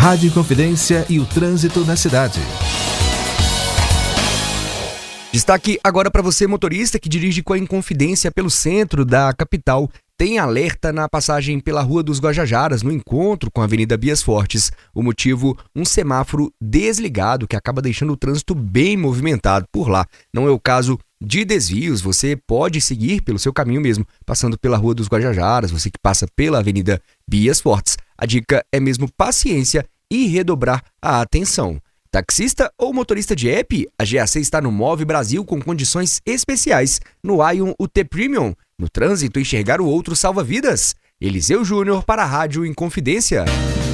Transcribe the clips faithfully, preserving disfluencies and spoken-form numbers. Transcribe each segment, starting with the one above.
Rádio Inconfidência e o trânsito na cidade. Destaque agora para você, motorista que dirige com a Inconfidência pelo centro da capital. Tem alerta na passagem pela Rua dos Guajajaras, no encontro com a Avenida Bias Fortes. O motivo, um semáforo desligado que acaba deixando o trânsito bem movimentado por lá. Não é o caso de desvios, você pode seguir pelo seu caminho mesmo, passando pela Rua dos Guajajaras, você que passa pela Avenida Bias Fortes. A dica é mesmo paciência e redobrar a atenção. Taxista ou motorista de app, a G A C está no Move Brasil com condições especiais. No Ion U T Premium, no trânsito enxergar o outro salva vidas. Eliseu Júnior para a Rádio Inconfidência.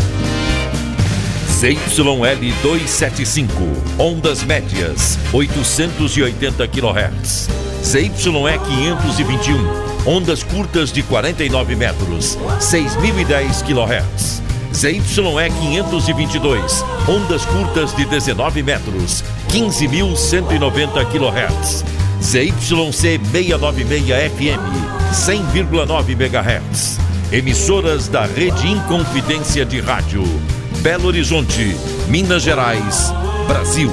Z Y L duzentos e setenta e cinco, ondas médias, oitocentos e oitenta quilohertz. Z Y E quinhentos e vinte e um, ondas curtas de quarenta e nove metros, seis mil e dez quilohertz. Z Y E quinhentos e vinte e dois, ondas curtas de dezenove metros, quinze mil cento e noventa quilohertz. Z Y C seiscentos e noventa e seis F M, cem vírgula nove megahertz. Emissoras da Rede Inconfidência de Rádio. Belo Horizonte, Minas Gerais, Brasil.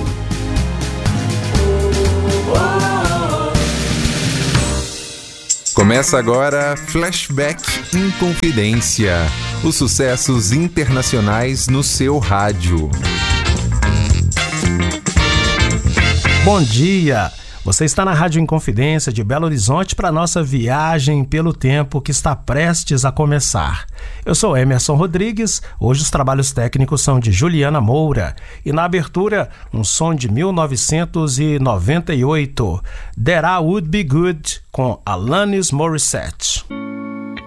Começa agora Flashback Inconfidência. Os sucessos internacionais no seu rádio. Bom dia! Você está na Rádio Inconfidência de Belo Horizonte para a nossa viagem pelo tempo que está prestes a começar. Eu sou Emerson Rodrigues, hoje os trabalhos técnicos são de Juliana Moura e na abertura um som de mil novecentos e noventa e oito, That I Would Be Good com Alanis Morissette.